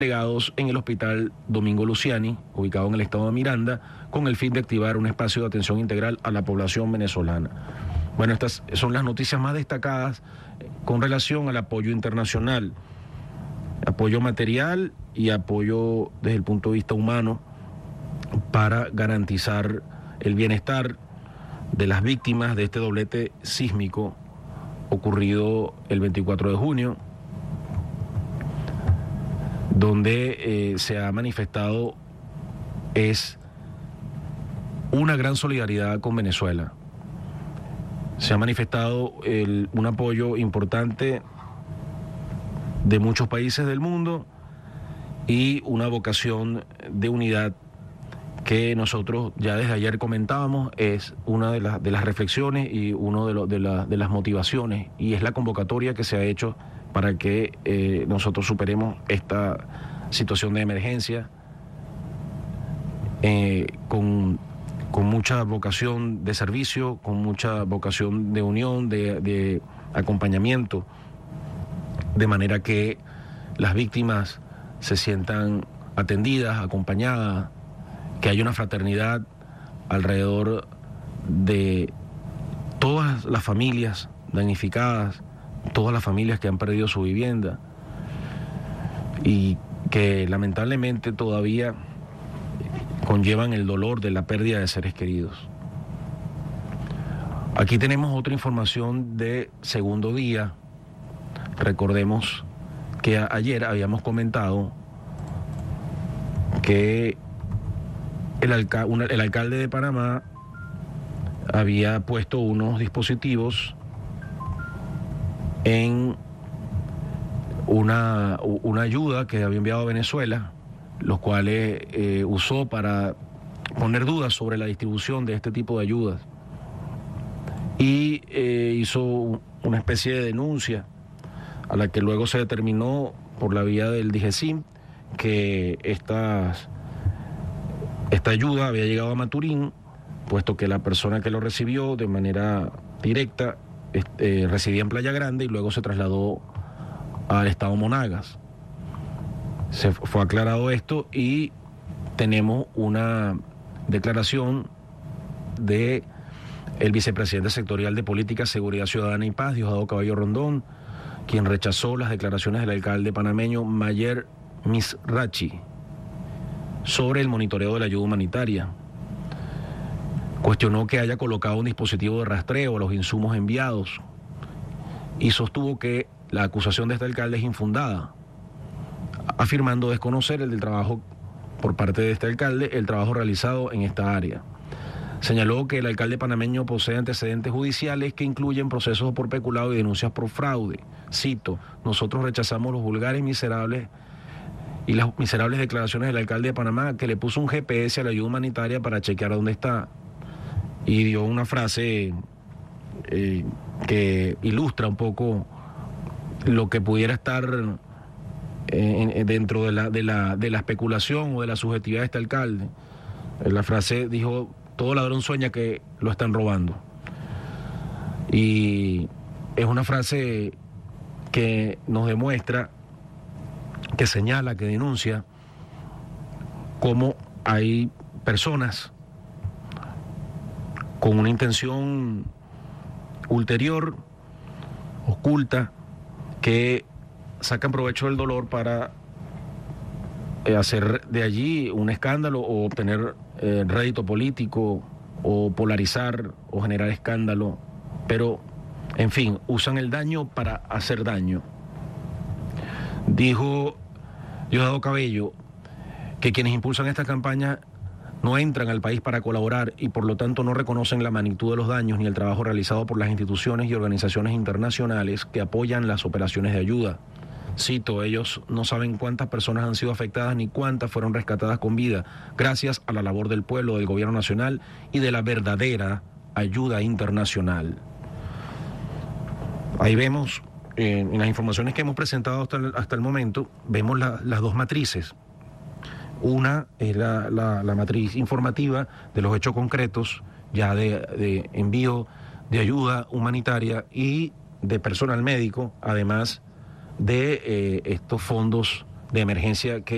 delegados en el Hospital Domingo Luciani, ubicado en el estado de Miranda, con el fin de activar un espacio de atención integral a la población venezolana. Bueno, estas son las noticias más destacadas con relación al apoyo internacional, apoyo material y apoyo desde el punto de vista humano para garantizar el bienestar de las víctimas de este doblete sísmico ocurrido el 24 de junio, donde se ha manifestado es una gran solidaridad con Venezuela. Se ha manifestado un apoyo importante de muchos países del mundo y una vocación de unidad que nosotros ya desde ayer comentábamos, es una de las reflexiones y una de las motivaciones, y es la convocatoria que se ha hecho para que nosotros superemos esta situación de emergencia con mucha vocación de servicio, con mucha vocación de unión, de acompañamiento, de manera que las víctimas se sientan atendidas, acompañadas, que haya una fraternidad alrededor de todas las familias damnificadas, todas las familias que han perdido su vivienda y que lamentablemente todavía conllevan el dolor de la pérdida de seres queridos. Aquí tenemos otra información de Segundo Día. Recordemos que ayer habíamos comentado que el alcalde de Panamá había puesto unos dispositivos en una ayuda que había enviado a Venezuela, los cuales usó para poner dudas sobre la distribución de este tipo de ayudas. Y hizo una especie de denuncia a la que luego se determinó por la vía del DIGESIM que esta ayuda había llegado a Maturín, puesto que la persona que lo recibió de manera directa residía en Playa Grande y luego se trasladó al estado Monagas. Se fue aclarado esto y tenemos una declaración de el vicepresidente sectorial de Política, Seguridad Ciudadana y Paz, Diosdado Cabello Rondón, quien rechazó las declaraciones del alcalde panameño Mayer Misrachi sobre el monitoreo de la ayuda humanitaria. Cuestionó que haya colocado un dispositivo de rastreo a los insumos enviados y sostuvo que la acusación de este alcalde es infundada, afirmando desconocer el trabajo por parte de este alcalde, el trabajo realizado en esta área. Señaló que el alcalde panameño posee antecedentes judiciales que incluyen procesos por peculado y denuncias por fraude. Cito: nosotros rechazamos los vulgares, miserables y las miserables declaraciones del alcalde de Panamá, que le puso un GPS a la ayuda humanitaria para chequear dónde está. Y dio una frase que ilustra un poco lo que pudiera estar dentro de la especulación o de la subjetividad de este alcalde. La frase dijo: todo ladrón sueña que lo están robando. Y es una frase que nos demuestra, que señala, que denuncia cómo hay personas con una intención ulterior, oculta, que sacan provecho del dolor para hacer de allí un escándalo o obtener rédito político o polarizar o generar escándalo, pero en fin, usan el daño para hacer daño. Dijo Diosdado Cabello que quienes impulsan esta campaña no entran al país para colaborar y por lo tanto no reconocen la magnitud de los daños ni el trabajo realizado por las instituciones y organizaciones internacionales que apoyan las operaciones de ayuda. Cito: ellos no saben cuántas personas han sido afectadas ni cuántas fueron rescatadas con vida gracias a la labor del pueblo, del gobierno nacional y de la verdadera ayuda internacional. Ahí vemos, en las informaciones que hemos presentado hasta el momento, vemos las dos matrices. Una es la matriz informativa de los hechos concretos, ya de envío de ayuda humanitaria y de personal médico, además de estos fondos de emergencia que